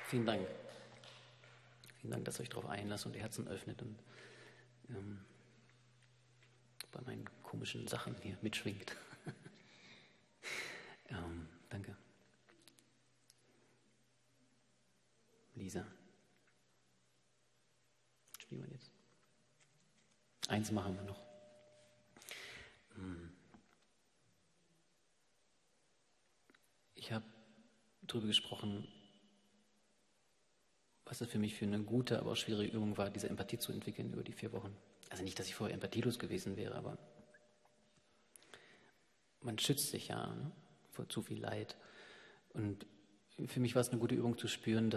Vielen Dank. Vielen Dank, dass ihr euch darauf einlasst und die Herzen öffnet und bei meinen komischen Sachen hier mitschwingt. Danke. Lisa. Spielen wir jetzt. Eins machen wir noch. Ich habe darüber gesprochen, was es für mich für eine gute, aber auch schwierige Übung war, diese Empathie zu entwickeln über die 4 Wochen. Also nicht, dass ich vorher empathielos gewesen wäre, aber man schützt sich ja, ne, vor zu viel Leid. Und für mich war es eine gute Übung zu spüren,